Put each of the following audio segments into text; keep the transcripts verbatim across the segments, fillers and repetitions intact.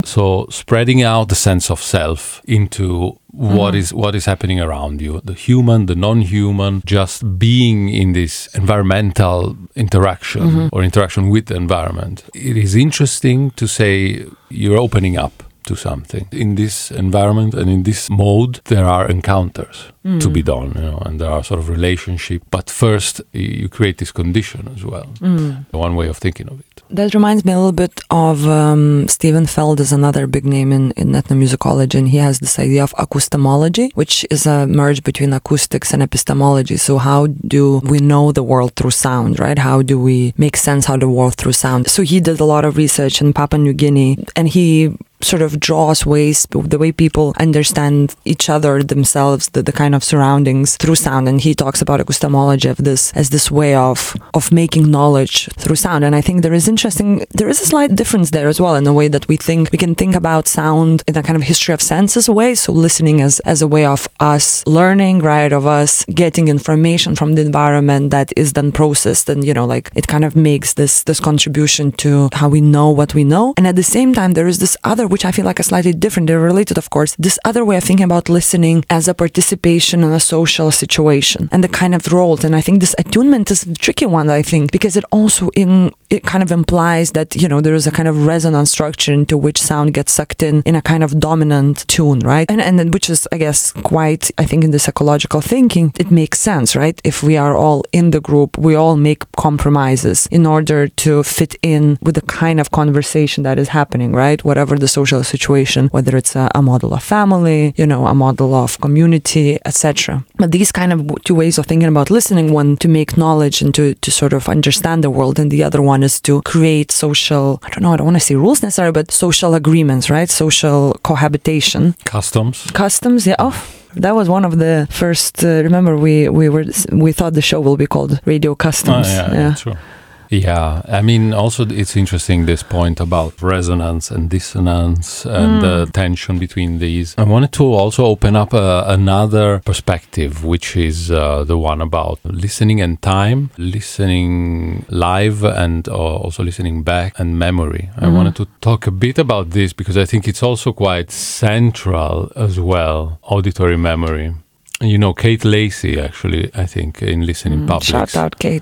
So spreading out the sense of self into what mm. is what is happening around you, the human, the non-human, just being in this environmental interaction mm-hmm. or interaction with the environment. It is interesting to say you're opening up to something. In this environment and in this mode, there are encounters mm. to be done, you know, and there are sort of relationship. But first, you create this condition as well. Mm. One way of thinking of it. That reminds me a little bit of um, Stephen Feld is another big name in, in ethnomusicology, and he has this idea of acoustomology, which is a merge between acoustics and epistemology. So how do we know the world through sound, right? How do we make sense of the world through sound? So he did a lot of research in Papua New Guinea, and he sort of draws ways, the way people understand each other, themselves, the, the kind of surroundings through sound. And he talks about acoustomology of this as this way of of making knowledge through sound. And I think there is interesting, there is a slight difference there as well in the way that we think, we can think about sound in a kind of history of senses way. So listening as, as a way of us learning, right, of us getting information from the environment that is then processed. And, you know, like it kind of makes this, this contribution to how we know what we know. And at the same time, there is this other, which I feel like is slightly different, they're related, of course, this other way of thinking about listening as a participation in a social situation and the kind of roles. And I think this attunement is a tricky one, I think, because it also in it kind of implies that, you know, there is a kind of resonance structure into which sound gets sucked in in a kind of dominant tune, right? And and which is, I guess, quite, I think in this ecological thinking, it makes sense, right? If we are all in the group, we all make compromises in order to fit in with the kind of conversation that is happening, right? Whatever the social situation, whether it's a, a model of family, you know, a model of community, et cetera. But these kind of two ways of thinking about listening, one to make knowledge and to, to sort of understand the world, and the other one is to create social, I don't know, I don't want to say rules necessarily, but social agreements, right? Social cohabitation. Customs. Customs, yeah. Oh. That was one of the first, uh, remember we, we were, we thought the show will be called Radio Customs. Oh, yeah, yeah. That's true. Yeah, I mean, also it's interesting, this point about resonance and dissonance and the mm. tension between these. I wanted to also open up uh, another perspective, which is uh, the one about listening and time, listening live and uh, also listening back, and memory. Mm. I wanted to talk a bit about this because I think it's also quite central as well, auditory memory. You know, Kate Lacey, actually, I think, in Listening mm, Publics. Shout out, Kate.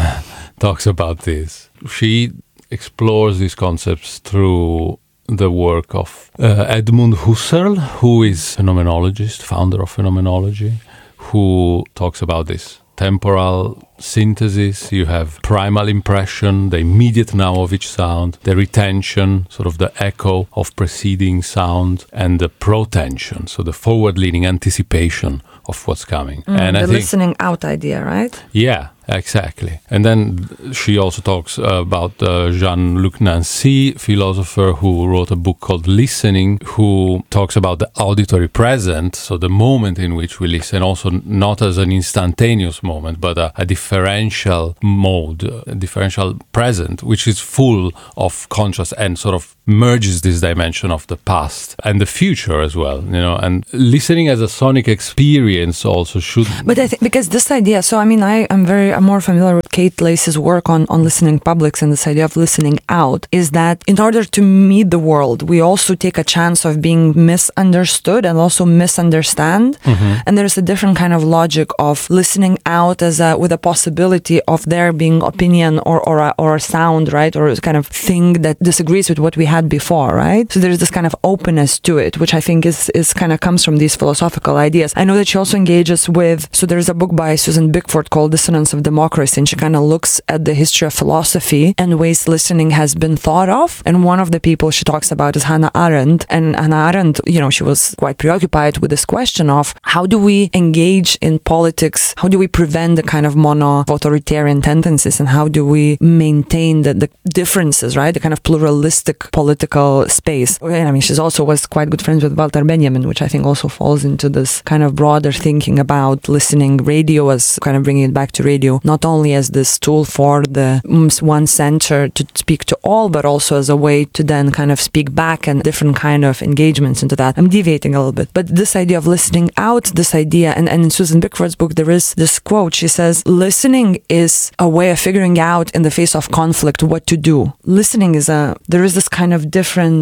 talks about this. She explores these concepts through the work of uh, Edmund Husserl, who is a phenomenologist, founder of phenomenology, who talks about this temporal synthesis. You have primal impression, the immediate now of each sound, the retention, sort of the echo of preceding sound, and the protension, so the forward-leaning anticipation of what's coming. Mm, and the I think, listening out idea, right? Yeah, exactly. And then she also talks uh, about uh, Jean-Luc Nancy, philosopher who wrote a book called Listening, who talks about the auditory present, so the moment in which we listen, also not as an instantaneous moment, but a, a differential mode, a differential present, which is full of contrast and sort of merges this dimension of the past and the future as well, you know. And listening as a sonic experience also should. But I think because this idea, so I mean, I am very, I'm more familiar with Kate Lacey's work on on listening publics, and this idea of listening out is that in order to meet the world, we also take a chance of being misunderstood and also misunderstand. Mm-hmm. And there's a different kind of logic of listening out as a with a possibility of there being opinion or or a, or a sound, right, or a kind of thing that disagrees with what we had before, right? So there's this kind of openness to it, which I think is is kind of comes from these philosophical ideas. I know that she also engages with, so there's a book by Susan Bickford called Dissonance of Democracy, and she kind of looks at the history of philosophy and ways listening has been thought of. And one of the people she talks about is Hannah Arendt. And Hannah Arendt, you know, she was quite preoccupied with this question of how do we engage in politics? How do we prevent the kind of mono-authoritarian tendencies? And how do we maintain the, the differences, right? The kind of pluralistic political space. And I mean, she's also was quite good friends with Walter Benjamin, which I think also falls into this kind of broader thinking about listening, radio as kind of bringing it back to radio, not only as this tool for the one center to speak to all, but also as a way to then kind of speak back and different kind of engagements into that. I'm deviating a little bit, but this idea of listening out, this idea, and, and in Susan Bickford's book, there is this quote. She says, listening is a way of figuring out in the face of conflict what to do. Listening is a, there is this kind of different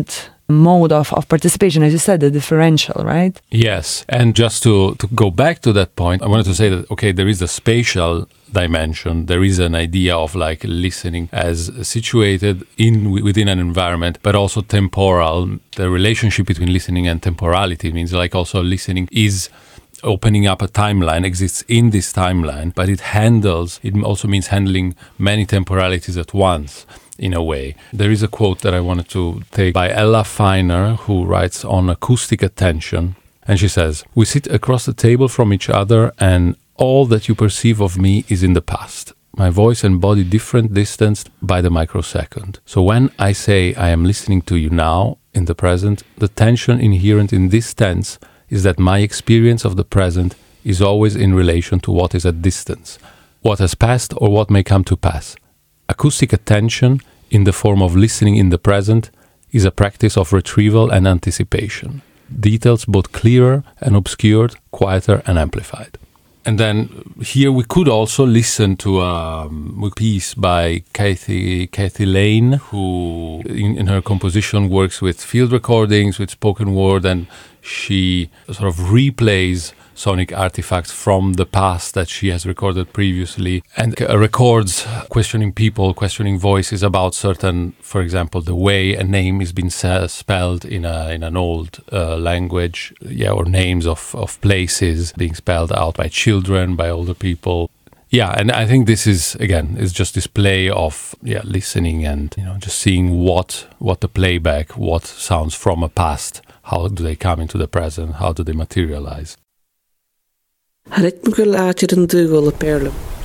mode of, of participation, as you said, the differential, right? Yes. And just to, to go back to that point, I wanted to say that, okay, there is a spatial dimension. There is an idea of like listening as situated in within an environment, but also temporal. The relationship between listening and temporality means like also listening is opening up a timeline, exists in this timeline, but it handles, it also means handling many temporalities at once. In a way. There is a quote that I wanted to take by Ella Feiner, who writes on acoustic attention, and she says, "We sit across the table from each other and all that you perceive of me is in the past. My voice and body different, distanced by the microsecond. So when I say I am listening to you now, in the present, the tension inherent in this tense is that my experience of the present is always in relation to what is at distance, what has passed or what may come to pass. Acoustic attention, in the form of listening in the present, is a practice of retrieval and anticipation. Details both clearer and obscured, quieter and amplified." And then here we could also listen to a piece by Kathy, Kathy Lane, who in, in her composition works with field recordings, with spoken word, and she sort of replays sonic artifacts from the past that she has recorded previously and uh, records questioning people, questioning voices about certain, for example, the way a name is being sa- spelled in a in an old uh, language, yeah, or names of, of places being spelled out by children, by older people. Yeah, and I think this is, again, is just display of yeah listening and, you know, just seeing what what the playback, what sounds from a past, how do they come into the present, how do they materialize. Ritmigul áitir an dúgóla perlam.